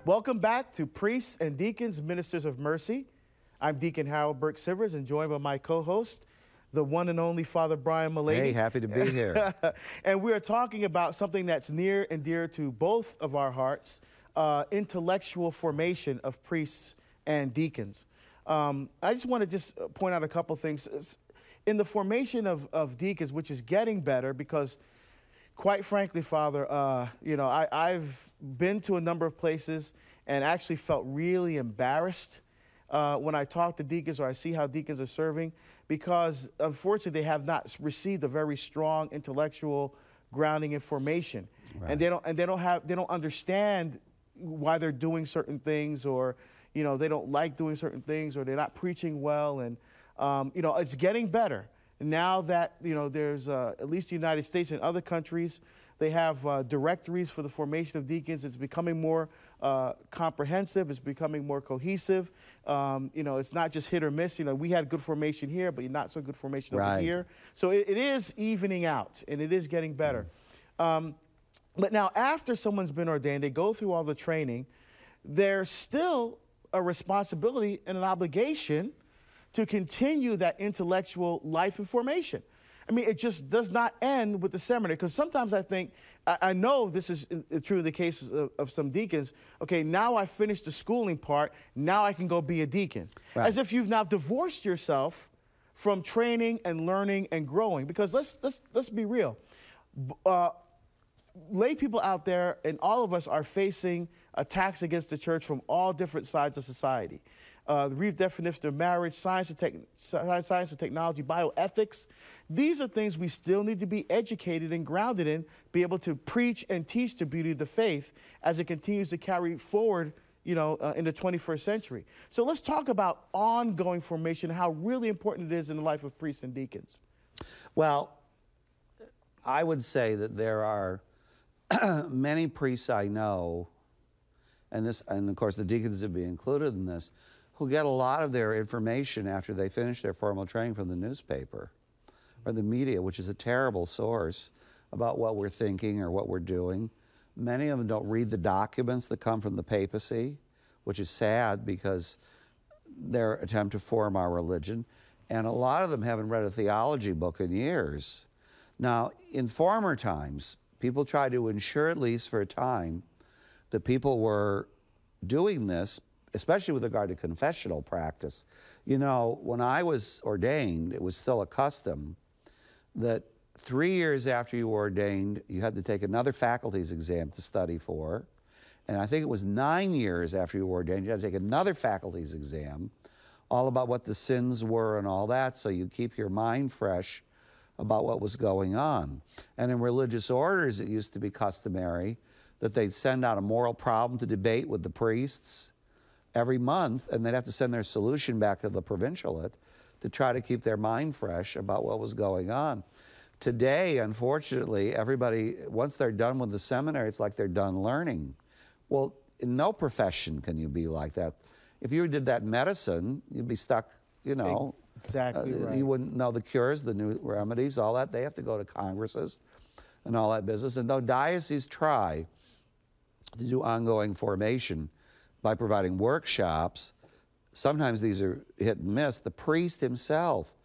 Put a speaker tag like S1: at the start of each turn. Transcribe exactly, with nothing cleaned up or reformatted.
S1: Welcome back to Priests and Deacons, Ministers of Mercy. I'm Deacon Harold Burke Sivers and joined by my co-host, the one and only Father Brian Mullady.
S2: Hey, happy to be here.
S1: And we are talking about something that's near and dear to both of our hearts, uh, intellectual formation of priests and deacons. Um, I just want to just point out a couple things. In the formation of, of deacons, which is getting better because, quite frankly, Father, uh, you know, I, I've been to a number of places and actually felt really embarrassed uh, when I talk to deacons or I see how deacons are serving, because unfortunately they have not received a very strong intellectual grounding and formation, right. and they don't and they don't have they don't understand why they're doing certain things, or you know they don't like doing certain things, or they're not preaching well, and um, you know it's getting better. Now that, you know, there's, uh, at least the United States and other countries, they have uh, directories for the formation of deacons. It's becoming more uh, comprehensive. It's becoming more cohesive. Um, you know, it's not just hit or miss. You know, we had good formation here, but not so good formation
S2: right.
S1: over here. So it, it is evening out, and it is getting better. Mm. Um, but now, after someone's been ordained, they go through all the training, there's still a responsibility and an obligation to continue that intellectual life and formation. I mean, it just does not end with the seminary, because sometimes I think, I, I know this is true in the cases of, of some deacons, okay, now I finished the schooling part, now I can go be a deacon. Right. As if you've now divorced yourself from training and learning and growing, because let's, let's, let's be real. Uh, lay people out there, and all of us are facing attacks against the church from all different sides of society. Uh, the redefinition of marriage, science and, tech, science and technology, bioethics. These are things we still need to be educated and grounded in, be able to preach and teach the beauty of the faith as it continues to carry forward, you know, uh, in the twenty-first century. So let's talk about ongoing formation, how really important it is in the life of priests and deacons.
S2: Well, I would say that there are many priests I know, and this, and of course the deacons would be included in this, who get a lot of their information after they finish their formal training from the newspaper or the media, which is a terrible source about what we're thinking or what we're doing. Many of them don't read the documents that come from the papacy, which is sad because their attempt to form our religion. And a lot of them haven't read a theology book in years. Now, in former times, people tried to ensure, at least for a time, that people were doing this, especially with regard to confessional practice. You know, when I was ordained, it was still a custom that three years after you were ordained, you had to take another faculty's exam to study for. And I think it was nine years after you were ordained, you had to take another faculty's exam, all about what the sins were and all that, so you keep your mind fresh about what was going on. And in religious orders, it used to be customary that they'd send out a moral problem to debate with the priests every month, and they'd have to send their solution back to the provincialate to try to keep their mind fresh about what was going on. Today, unfortunately, everybody, once they're done with the seminary, it's like they're done learning. Well, in no profession can you be like that. If you did that in medicine, you'd be stuck, you know.
S1: Exactly
S2: uh,
S1: right.
S2: You wouldn't know the cures, the new remedies, all that. They have to go to congresses and all that business. And though dioceses try to do ongoing formation by providing workshops, sometimes these are hit and miss. The priest himself